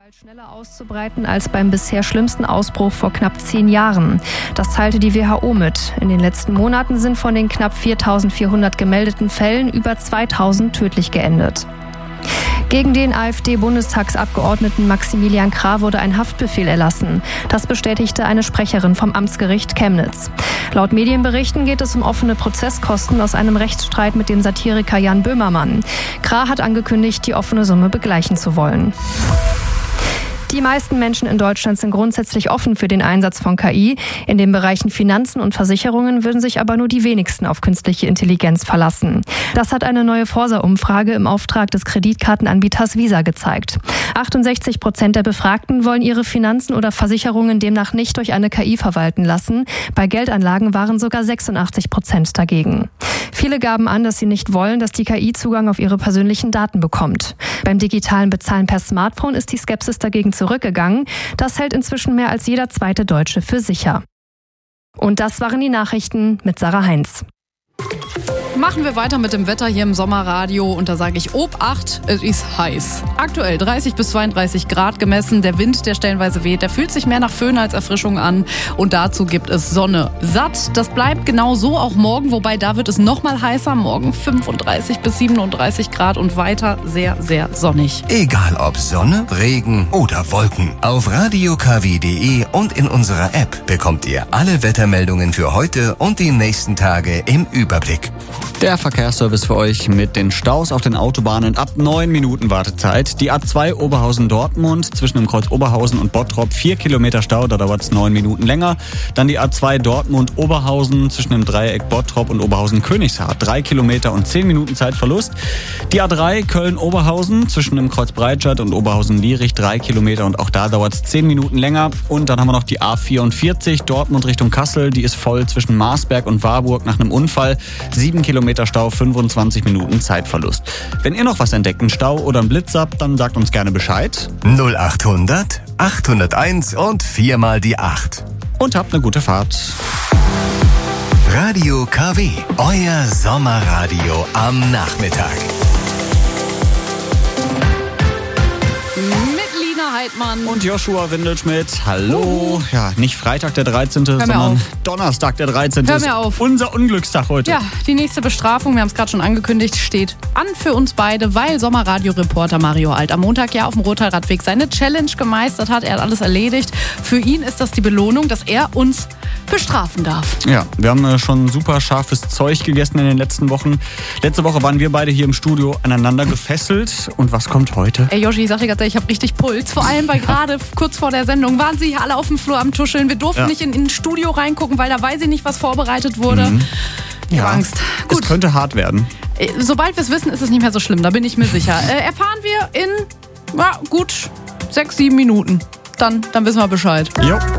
Schneller auszubreiten als beim bisher schlimmsten Ausbruch vor knapp 10 Jahren. Das teilte die WHO mit. In den letzten Monaten sind von den knapp 4.400 gemeldeten Fällen über 2.000 tödlich geendet. Gegen den AfD-Bundestagsabgeordneten Maximilian Krah wurde ein Haftbefehl erlassen. Das bestätigte eine Sprecherin vom Amtsgericht Chemnitz. Laut Medienberichten geht es um offene Prozesskosten aus einem Rechtsstreit mit dem Satiriker Jan Böhmermann. Krah hat angekündigt, die offene Summe begleichen zu wollen. Die meisten Menschen in Deutschland sind grundsätzlich offen für den Einsatz von KI. In den Bereichen Finanzen und Versicherungen würden sich aber nur die wenigsten auf künstliche Intelligenz verlassen. Das hat eine neue Forsa-Umfrage im Auftrag des Kreditkartenanbieters Visa gezeigt. 68% der Befragten wollen ihre Finanzen oder Versicherungen demnach nicht durch eine KI verwalten lassen. Bei Geldanlagen waren sogar 86% dagegen. Viele gaben an, dass sie nicht wollen, dass die KI Zugang auf ihre persönlichen Daten bekommt. Beim digitalen Bezahlen per Smartphone ist die Skepsis dagegen zurückgegangen. Das hält inzwischen mehr als jeder zweite Deutsche für sicher. Und das waren die Nachrichten mit Sarah Heinz. Machen wir weiter mit dem Wetter hier im Sommerradio und da sage ich Obacht, es ist heiß. Aktuell 30 bis 32 Grad gemessen, der Wind, der stellenweise weht, der fühlt sich mehr nach Föhn als Erfrischung an und dazu gibt es Sonne satt. Das bleibt genau so auch morgen, wobei da wird es nochmal heißer, morgen 35 bis 37 Grad und weiter sehr, sehr sonnig. Egal ob Sonne, Regen oder Wolken, auf radiokw.de und in unserer App bekommt ihr alle Wettermeldungen für heute und die nächsten Tage im Überblick. Der Verkehrsservice für euch mit den Staus auf den Autobahnen ab 9 Minuten Wartezeit. Die A2 Oberhausen-Dortmund zwischen dem Kreuz Oberhausen und Bottrop 4 Kilometer Stau, da dauert es 9 Minuten länger. Dann die A2 Dortmund-Oberhausen zwischen dem Dreieck Bottrop und Oberhausen-Königshardt 3 Kilometer und 10 Minuten Zeitverlust. Die A3 Köln-Oberhausen zwischen dem Kreuz Breitscheid und Oberhausen-Lierich 3 Kilometer und auch da dauert es 10 Minuten länger. Und dann haben wir noch die A44 Dortmund Richtung Kassel, die ist voll zwischen Marsberg und Warburg nach einem Unfall. 7 Kilometer Stau, 25 Minuten Zeitverlust. Wenn ihr noch was entdeckt, einen Stau oder einen Blitz habt, dann sagt uns gerne Bescheid. 0800 801 und 4 mal die 8. Und habt eine gute Fahrt. Radio KW, euer Sommerradio am Nachmittag. Heidmann. Und Joshua Windelschmidt. Hallo. Ja, nicht Freitag der 13., sondern Donnerstag der 13. Hör mir auf. Unser Unglückstag heute. Ja, die nächste Bestrafung, wir haben es gerade schon angekündigt, steht an für uns beide, weil Sommerradio-Reporter Mario Alt am Montag ja auf dem Rothaarradweg seine Challenge gemeistert hat. Er hat alles erledigt. Für ihn ist das die Belohnung, dass er uns bestrafen darf. Ja, wir haben schon super scharfes Zeug gegessen in den letzten Wochen. Letzte Woche waren wir beide hier im Studio aneinander gefesselt. Und was kommt heute? Ey Joshi, ich sag dir ganz ehrlich, ich habe richtig Puls. Vor allem, weil gerade kurz vor der Sendung waren sie hier alle auf dem Flur am Tuscheln. Wir durften nicht in ein Studio reingucken, weil da weiß ich nicht, was vorbereitet wurde. Ich habe Angst. Gut. Es könnte hart werden. Sobald wir es wissen, ist es nicht mehr so schlimm. Da bin ich mir sicher. Erfahren wir in gut 6-7 Minuten. Dann wissen wir Bescheid. Jo.